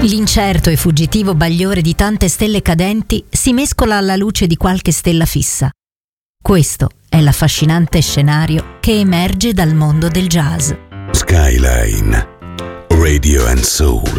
L'incerto e fuggitivo bagliore di tante stelle cadenti si mescola alla luce di qualche stella fissa. Questo è l'affascinante scenario che emerge dal mondo del jazz. Skyline Radio and Soul.